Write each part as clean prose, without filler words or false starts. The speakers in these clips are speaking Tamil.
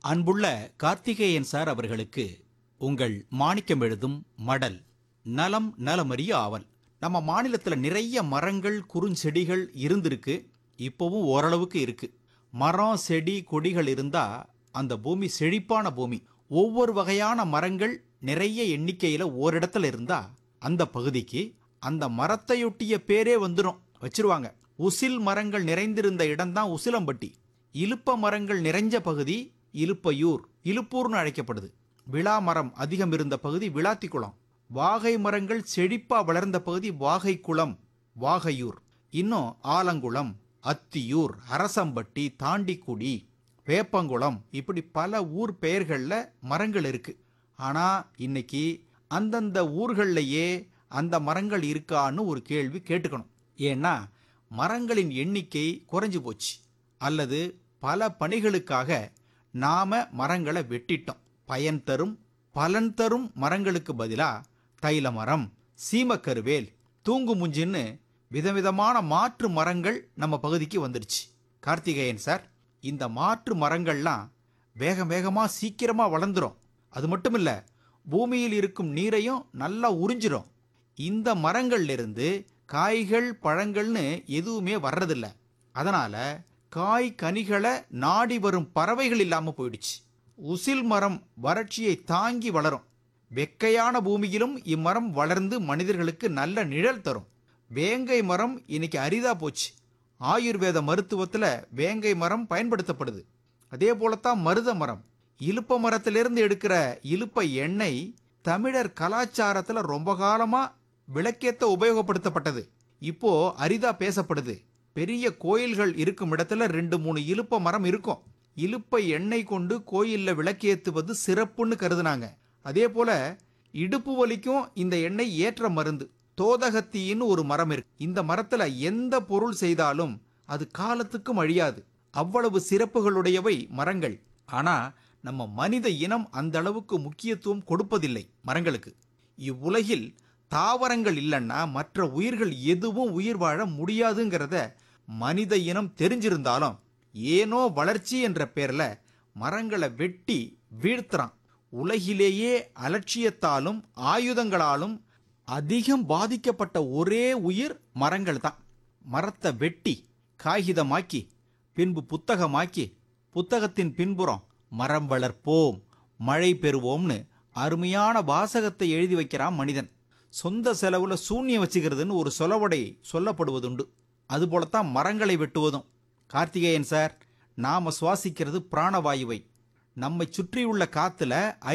அன்புள்ள கார்த்திகேயன் சார் அவர்களுக்கு உங்கள் மாணிக்கம் எழுதும் மடல். நலம் நலமறிய ஆவல். நம்ம மாநிலத்தில் நிறைய மரங்கள் குறுஞ்செடிகள் இருந்திருக்கு, இப்போவும் ஓரளவுக்கு இருக்கு. மரம் செடி கொடிகள் இருந்தா அந்த பூமி செழிப்பான பூமி. ஒவ்வொரு வகையான மரங்கள் நிறைய எண்ணிக்கையில ஓரிடத்துல இருந்தா அந்த பகுதிக்கு அந்த மரத்தையொட்டிய பேரே வந்துடும், வச்சிருவாங்க. உசில் மரங்கள் நிறைந்திருந்த இடம்தான் உசிலம்பட்டி. இலுப்ப மரங்கள் நிறைஞ்ச பகுதி இலுப்பையூர், இலுப்பூர்னு அழைக்கப்படுது. விளா மரம் அதிகம் இருந்த பகுதி விளாத்திக்குளம். வாகை மரங்கள் செழிப்பா வளர்ந்த பகுதி வாகைக்குளம், வாகையூர். இன்னும் ஆலங்குளம், அத்தியூர், அரசம்பட்டி, தாண்டிக்குடி, வேப்பங்குளம், இப்படி பல ஊர் பெயர்கள்ல மரங்கள் இருக்கு. ஆனா இன்னைக்கு அந்தந்த ஊர்கள்லயே அந்த மரங்கள் இருக்கான்னு ஒரு கேள்வி கேட்டுக்கணும். ஏன்னா மரங்களின் எண்ணிக்கை குறைஞ்சு போச்சு, அல்லது பல பணிகளுக்காக நாம மரங்களை வெட்டிட்டோம். பயன் தரும் பலன் தரும் மரங்களுக்கு பதிலா தைல மரம், சீமக்கருவேல், தூங்குமுஞ்சின்னு விதவிதமான மாற்று மரங்கள் நம்ம பகுதிக்கு வந்துடுச்சு. கார்த்திகேயன் சார், இந்த மாற்று மரங்கள்லாம் வேக வேகமா சீக்கிரமா வளர்ந்துரும். அது மட்டும் இல்ல, பூமியில் இருக்கும் நீரையும் நல்லா உறிஞ்சிரும். இந்த மரங்கள்ல இருந்து காய்கள் பழங்கள்னு எதுவுமே வர்றதில்ல. அதனால காய் கனிகளை நாடி வரும் பறவைகள் இல்லாம போயிடுச்சு. உசில் மரம் வறட்சியை தாங்கி வளரும். வெக்கையான பூமியிலும் இம்மரம் வளர்ந்து மனிதர்களுக்கு நல்ல நிழல் தரும். வேங்கை மரம் இன்னைக்கு அரிதா போச்சு. ஆயுர்வேத மருத்துவத்துல வேங்கை மரம் பயன்படுத்தப்படுது. அதே போலத்தான் மருத மரம். இலுப்ப மரத்திலிருந்து எடுக்கிற இலுப்ப எண்ணெய் தமிழர் கலாச்சாரத்துல ரொம்ப காலமா விளக்கேத்த உபயோகப்படுத்தப்பட்டது. இப்போ அரிதா பேசப்படுது. பெரிய கோயில்கள் இருக்கும் இடத்துல 2-3 இலுப்ப மரம் இருக்கும். இலுப்பை எண்ணெய் கொண்டு கோயில்ல விளக்கேத்துவது சிறப்புன்னு கருதுனாங்க. அதே போல இடுப்பு வலிக்கும் இந்த எண்ணெய் ஏற்ற மருந்து. தோதகத்தின்னு ஒரு மரம் இருக்கு. இந்த மரத்துல எந்த பொருள் செய்தாலும் அது காலத்துக்கும் அழியாது. அவ்வளவு சிறப்புகளுடையவை மரங்கள். ஆனா நம்ம மனித இனம் அந்த அளவுக்கு முக்கியத்துவம் கொடுப்பதில்லை மரங்களுக்கு. இவ்வுலகில் தாவரங்கள் இல்லைன்னா மற்ற உயிர்கள் எதுவும் உயிர் வாழ முடியாதுங்கிறத மனித இனம் தெரிஞ்சிருந்தாலும் ஏனோ வளர்ச்சி என்ற பேர்ல மரங்களை வெட்டி வீழ்த்துறான். உலகிலேயே அலட்சியத்தாலும் ஆயுதங்களாலும் அதிகம் பாதிக்கப்பட்ட ஒரே உயிர் மரங்கள் தான். மரத்தை வெட்டி காகிதமாக்கி பின்பு புத்தகமாக்கி புத்தகத்தின் பின்புறம் மரம் வளர்ப்போம் மழை பெறுவோம்னு அருமையான வாசகத்தை எழுதி வைக்கிறான் மனிதன். சொந்த செலவுல சூன்யம் வச்சுக்கிறதுன்னு ஒரு சொலவடை சொல்லப்படுவதுண்டு. அதுபோலத்தான் மரங்களை வெட்டுவதும். கார்த்திகேயன் சார், நாம சுவாசிக்கிறது பிராணவாயுவை. நம்மை சுற்றியுள்ள காத்துல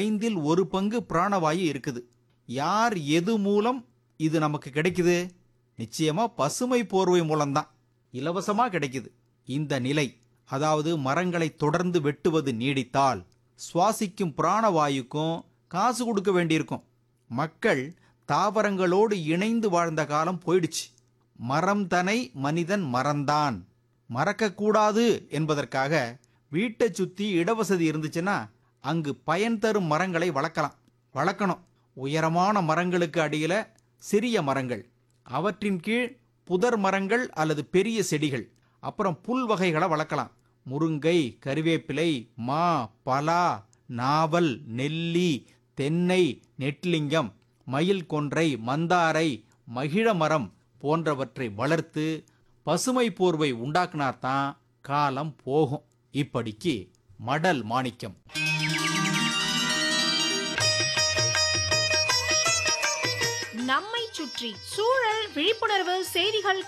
1/5 பங்கு பிராணவாயு இருக்குது. யார் எது மூலம் இது நமக்கு கிடைக்குது? நிச்சயமா பசுமை போர்வை மூலம்தான், இலவசமா கிடைக்குது. இந்த நிலை, அதாவது மரங்களை தொடர்ந்து வெட்டுவது நீடித்தால் சுவாசிக்கும் பிராணவாயுக்கும் காசு கொடுக்க வேண்டியிருக்கும். மக்கள் தாவரங்களோடு இணைந்து வாழ்ந்த காலம் போயிடுச்சு. மரம் தனை மனிதன் மறந்தான். மறக்கக்கூடாது என்பதற்காக வீட்டை சுத்தி இடவசதி இருந்துச்சுன்னா அங்கு பயன் தரும் மரங்களை வளர்க்கணும். உயரமான மரங்களுக்கு அடியில சிறிய மரங்கள், அவற்றின் கீழ் புதர் மரங்கள் அல்லது பெரிய செடிகள், அப்புறம் புல் வகைகளை வளர்க்கலாம். முருங்கை, கறிவேப்பிலை, மா, பலா, நாவல், நெல்லி, தென்னை, நெட்லிங்கம், மயில் கொன்றை, மந்தாரை, மகிழ மரம் போன்றவற்றை வளர்த்து பசுமை போர்வை உண்டாக்குனாத்தான் காலம் போகும். இப்படிக்கு மடல் மாணிக்கம். நம்மை சுற்றி சூழல் விழிப்புணர்வு செய்திகள்